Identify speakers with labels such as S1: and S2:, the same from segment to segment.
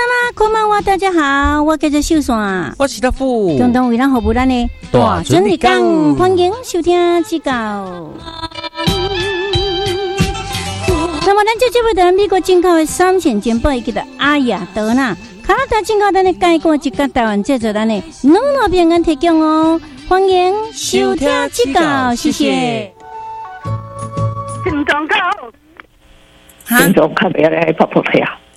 S1: 啦，こんばんは，大家好，我叫做秀爽，
S2: 我是大富，
S1: 共同为咱服务咱的大准日讲，欢迎收听指教。那么，咱这节目在美国进口的3线煎包，叫做阿雅德纳，加拿大进口咱的介果，一个台湾制作咱的农老平安提供哦，欢迎收听指教，谢谢。
S3: 听广告，
S4: 听众看不要来泡泡腿啊！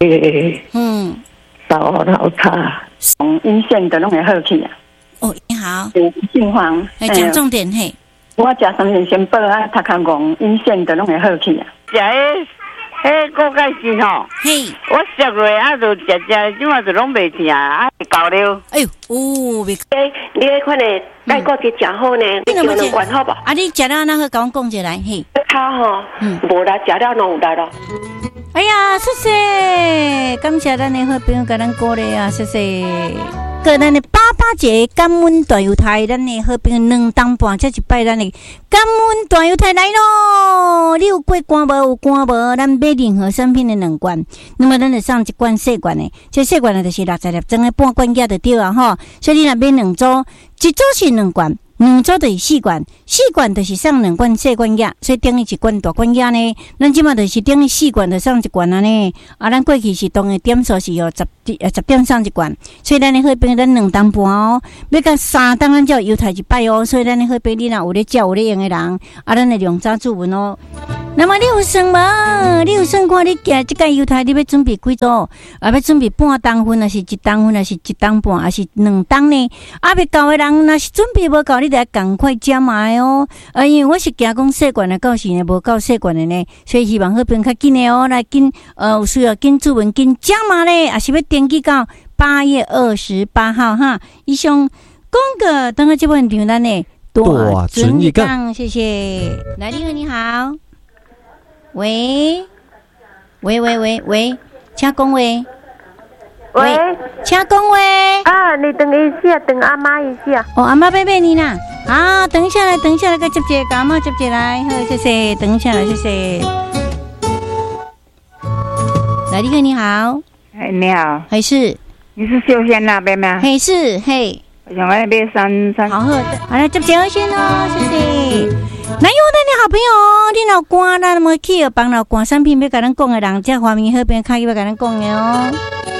S4: 扫老茶，阴线的拢会好去啊。
S1: 哦，你好，
S4: 姓黄，
S1: 讲重点嘿。
S4: 我食3线先报啊，头壳戆阴线的拢会好去啊。
S3: 食迄个钙质吼，
S1: 嘿，
S3: 我10月啊就食，怎啊就拢袂疼啊，够了。
S1: 哎呦，袂。
S5: 你迄款的钙骨质真好呢，你叫两罐好不？
S1: 啊，你食了那个甲我讲一来，嘿。
S5: 他吼，无来食了拢有来咯。
S1: 哎呀，谢谢，感谢咱的好朋友甲咱鼓励啊，谢谢。个咱的88节感恩大犹太，咱的好朋友2当半，这一摆咱的感恩大犹太来咯。你有过关无？有关无？咱买任何产品的2罐，那么咱就送1罐细罐的，这细罐的就是60粒装的半罐价就对啊吼。所以你若买2组，一组是2罐。2组就是4罐，4罐就是送2罐细罐药，所以等于1罐大罐药呢。咱即马就是等于4罐就送1罐啊呢。啊，咱过去是当的点数是10点送1罐，所以咱的好朋友咱2当半哦，要到3当咱才有犹太一摆哦。所以咱的好朋友你若有咧照有咧用的人，啊，咱的量早注文哦。那么你有算无？你有算看你这个犹太你要准备几组？啊，要准备半当份，还是1当份，还是1当半，还是2当呢？啊，要够的人，若是准备无够，你得赶快加码哦。因为我是惊讲细罐的到时呢无够细罐的呢，所以希望好朋友较紧的哦，来紧有需要紧注文紧加码咧，也是要登记到8月28号哈。以上讲个等下这本场咱的大准日讲，谢谢。来，你好。喂，请讲话。
S5: 喂，
S1: 请讲话。
S5: 啊，你等一下，等阿妈一下。
S1: 哦，阿妈贝贝你啦。啊，等一下来，给接接，给阿妈接接来。好，谢谢。等一下来，谢谢。来，你好。
S6: 哎，你好。
S1: 还是？
S6: 你是秀仙那边吗？
S1: 嘿，是嘿。
S6: 我想要买三。
S1: 好，好来接接先哦，谢谢。那有的好朋友，你老官那么去帮老官产品要跟咱讲的人，这方面好朋友开要跟咱讲的哦。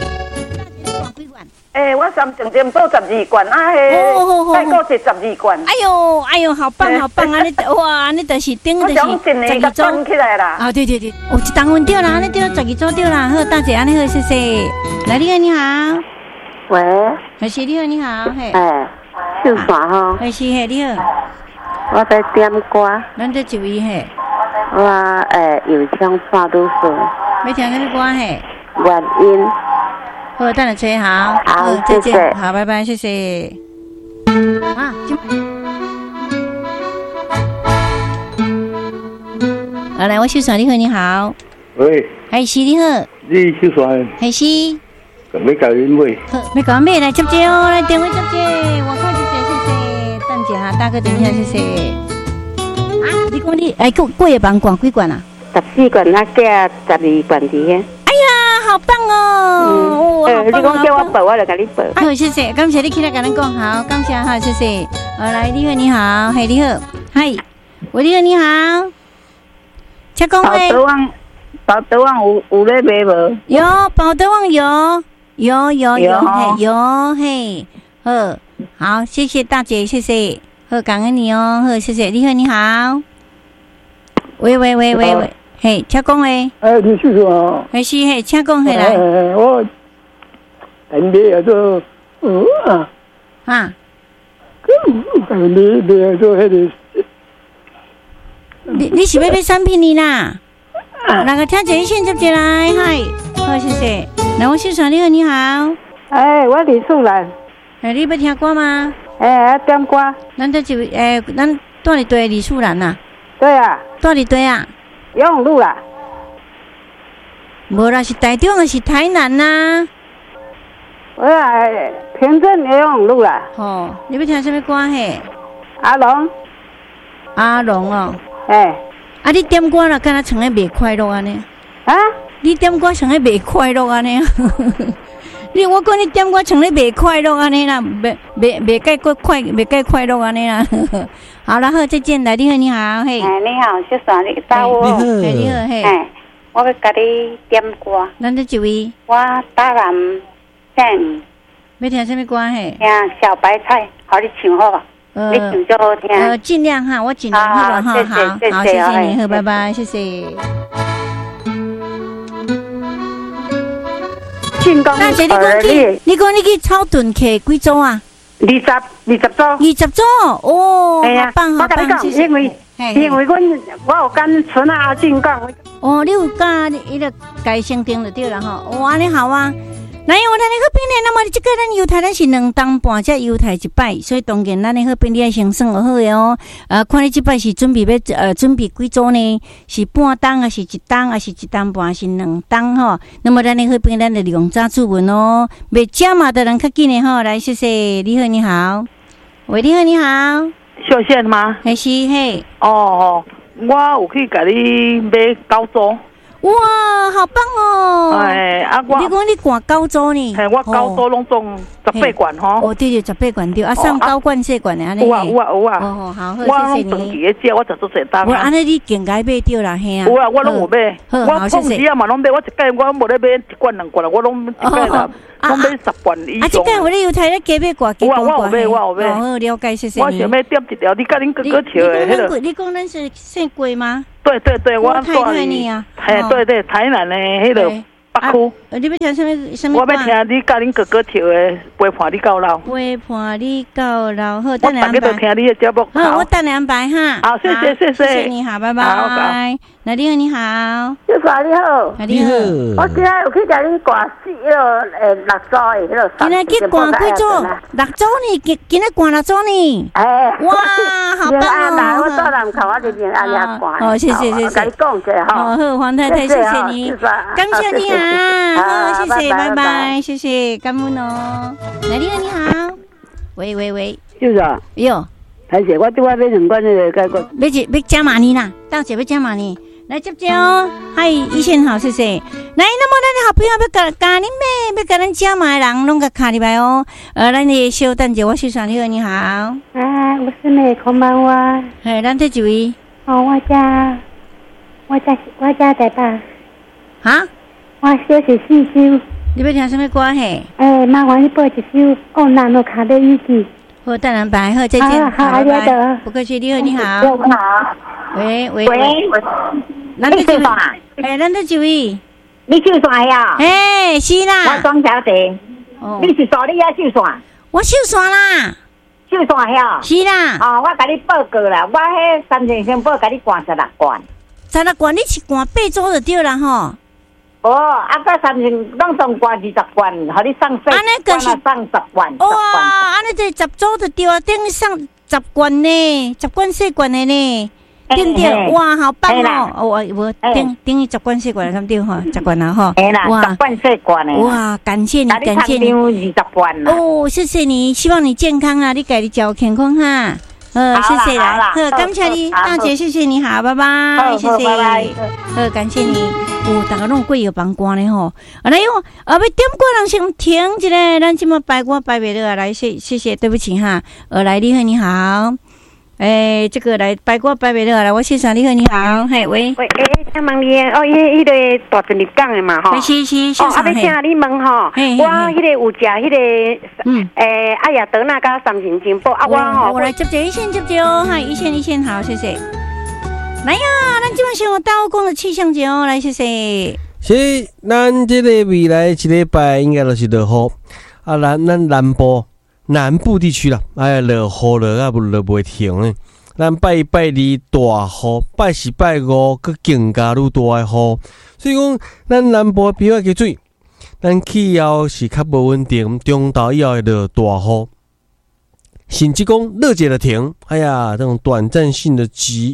S4: 我3整件报12罐啊，钙骨质12罐。
S1: 哎呦，好棒啊！你哇，你就是顶就是12组
S4: 起来啦。
S1: 啊，对，有1当份掉啦，你掉12组掉啦。好，大姐安尼好，谢谢。来，你好。
S5: 喂，
S1: 还是你好，嘿。
S5: 秀爽吼。
S1: 还是嘿，你好。
S5: 我在点歌。
S1: 咱这一位嘿。
S5: 我有腔发都说。
S1: 要听什么歌嘿？
S5: 原因。
S1: 好，等下吹好，
S5: 好，
S1: 再见，好，拜拜，谢谢。啊，来，我秀爽，你好。
S7: 喂，
S1: 还是你好。
S7: 你秀爽。
S1: 还是。
S7: 要搞人买。
S1: 要搞买来接接哦，来电话接接，我看接接，谢谢。等一下，大哥等一下，谢谢。啊，你讲你过夜房灌几罐啊
S5: ？14罐，那加12罐的。
S1: 好棒哦！
S5: 你讲叫我报，我就给你报。
S1: 好，谢谢，感谢你起来跟咱讲，好，感谢哈，谢谢。来，你好，嘿，你好，嗨，喂，你好，请讲话。
S6: 宝德旺有咧卖无？
S1: 有，宝德旺有，嘿，好，谢谢大姐，谢谢，好，感恩你哦，好，谢谢，你好，喂。嘿，请讲话。
S7: 你是什么？
S1: 还是嘿，请讲下来。
S7: 我你要做
S1: 啊？
S7: 你要做迄个？
S1: 你是要买产品呢啦？那个听一线接来，嗨，好，谢谢。那我秀爽你好。
S6: 我李素兰。
S1: 你要听歌吗？
S6: 点歌。
S1: 咱这就咱住伫对李素兰呐。
S6: 对啊。
S1: 住伫对啊。
S6: 永路啦，
S1: 无啦，是台中还是台南呐？
S6: 我平镇永路啦。
S1: 哦，你要听什么歌嘿？
S6: 阿龙
S1: 哦。啊，你点歌啦，敢若唱的袂快乐安尼？
S6: 啊？
S1: 你点歌唱的袂快乐安尼？ 我讲你点我像你袂快乐安尼啦，袂介快乐安尼啦。好了，好，再见，来，你好，你好，嘿。
S6: 哎，你好，小爽，你找我。
S1: 你好，嘿。
S6: 哎，我要甲你点歌。
S1: 咱这一位。
S6: 我打南线。
S1: 要听什么歌嘿？
S6: 听小白菜，好你唱好吧？你唱就好听。
S1: 尽量哈，我尽量好吧哈。好，谢谢你，好，拜拜，谢谢。大姐，你讲你去草屯客几组啊
S6: ？20组。
S1: 20组哦，好棒好棒，谢谢。因为我有跟村阿俊讲。哦，你有甲伊个改声定就对了哈。哦，安尼好啊。来，我咱的好朋友，那么这个咱犹太咱是2当半才犹太一摆，所以当然咱的好朋友要先算好的哦。看你这摆是准备要准备几组呢？是半当还是1当，还是1当半，是2当吼？那么咱的好朋友，咱就用早注文哦。袂加码的人较紧的吼，来谢谢。你好，你好，喂，你好，你好，
S2: 秀线吗？
S1: 还是嘿？
S2: 哦，我有去甲你买9组。
S1: 哇，好棒哦！
S2: 哎，
S1: 你讲你灌9组呢？
S2: 嘿，我9组拢总18罐吼。
S1: 哦，对18罐对，上高罐细罐的安尼。
S2: 有啊。
S1: 哦，好，谢谢你。
S2: 我拢长期的食，我食做侪单。
S1: 我安尼你应该买掉啦，嘿啊。
S2: 有啊，我拢有买。
S1: 好，谢谢。
S2: 我时啊嘛拢买，我一届我无咧买1罐2罐啦，我拢一届啦，拢买10罐以上。
S1: 啊，这届我咧犹太咧加买罐，
S2: 我有买。
S1: 好，了解，谢谢你。
S2: 我想要点一条，你甲恁哥哥跳的迄个。
S1: 你讲咱是姓贵吗？
S2: 对，我
S1: 太太你啊。
S2: 嘿，对，台南的迄个北区。
S1: 你要听什么？
S2: 我要听你甲恁哥哥跳的陪伴你到老。
S1: 陪伴你到老，好，
S2: 等下都听你的节目。
S1: 好，我等2摆哈。
S2: 好，谢谢
S1: 你好，拜拜。那你好，你好。
S6: 小爽你好。
S1: 你好。
S6: 我今仔有去甲恁挂6组的迄个。
S1: 今仔去挂几组？6组呢？今仔挂6组呢？
S6: 哎。
S1: 哇，好棒哦！
S6: 我到南口，我这边安尼挂。
S1: 哦，谢谢。
S6: 我甲你讲者哈。
S1: 好，黄太太，谢谢你，感谢你啊！好，谢谢，拜拜，谢谢，感恩哦。来，你好，你好。喂。
S6: 就是啊。
S1: 哟。
S6: 还是我对我买2罐那个解决。
S1: 要加码呢啦，到姐要加码呢。来接哦，嗨，一线好，谢谢。来，那么咱的好朋友要甲恁买，要甲咱加码的人，拢甲卡入来哦。咱的小等者，我是上你好，你好。
S6: 我是美空班哇。
S1: 嘿，咱这一位。
S6: 哦，我家在吧。
S1: 哈？
S6: 我小是4首。
S1: 你要听什么歌嘿？
S6: 麻烦你播一首《南路卡的日记》。
S1: 好，当然拜，好，再见，
S6: 好，拜拜。
S1: 不客气，你好，你好。
S6: 你好。
S1: 喂。
S6: 咱这几位？
S1: 咱这几位？
S6: 你秀线呀？
S1: 是啦。
S6: 我庄小姐。你是助理啊？秀线？
S1: 我秀线啦。
S6: 秀线呀？
S1: 是啦。
S6: 我甲你报告啦，我迄3千先报，甲你灌16罐。
S1: 16罐，你是灌8组就对啦吼。
S6: 个3千拢总灌20罐，互你送4，
S1: 安尼个是
S6: 送10罐。
S1: 哇，安尼就10组就对啊，等于送10罐呢，10罐4罐的呢。对不对？哇，好棒哦！我等于10罐4罐，他们对哈，10罐了哈。
S6: 哇，10罐4罐的。
S1: 哇，感谢你
S6: 20罐
S1: 哦，谢谢你，希望你健康啊，你家己照健康哈。谢谢啦，感谢你，大姐，谢谢你好，拜拜，谢谢，感谢你。大家拢贵有帮歌呢吼。来哟，要点歌人先停一下，咱即么摆歌摆袂了，来谢谢，对不起哈。来，你好，你好。这个来摆歌摆袂了，来我欣赏你好，你好，嘿喂，
S5: 请问你迄个大屯入港的嘛吼，
S1: 是，欣赏
S5: 要请你问吼，我迄个有食迄个阿雅德那甲3星金宝我吼，
S1: 我来接一线哦，嗨，一线好，谢谢。来呀，咱今晚先有刀工的气象节哦，来谢谢。
S8: 是，咱这个未来1礼拜应该就是落雨咱南部地区啦，落雨落袂停诶。咱拜1拜2大雨，拜4拜5佫更加愈大诶雨，所以讲咱南部比较积水，咱气候是较无稳定，中昼以后会落大雨，甚至讲落一就停。这种短暂性的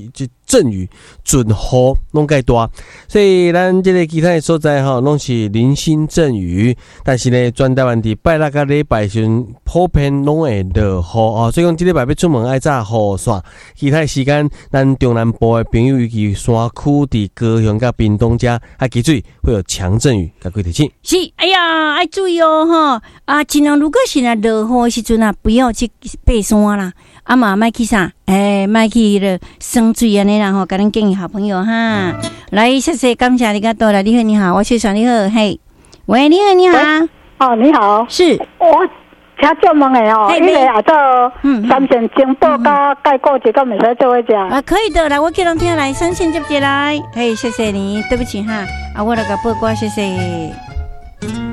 S8: 阵雨、准雨拢介大，所以咱这个其他的所在吼，拢是零星阵雨。但是呢，全台湾伫拜六甲礼拜时普遍拢会落雨哦。所以讲，这礼拜要出门爱扎雨伞。其他的时间，咱中南部的朋友以及山区伫高雄甲屏东遮还记注会有强阵雨，甲各位提醒。
S1: 是，哎呀，爱注意哦哈！啊，尽量如果是来落雨的时阵啊，不要去爬山啦。啊嘛，莫去啥？莫去了生水安尼啦吼，甲咱建议好朋友哈。来，谢谢，感谢你较多了。你好，你好，我是小你好，嘿，喂，你好，你好。
S6: 哦，你好，
S1: 是
S6: 我请做问的哦，迄个也做三线情报加概括一个，袂使做伙食
S1: 啊，可以的，来，我叫人听来，三线接起来，嘿，谢谢你，对不起哈，啊，我来个报告，谢谢。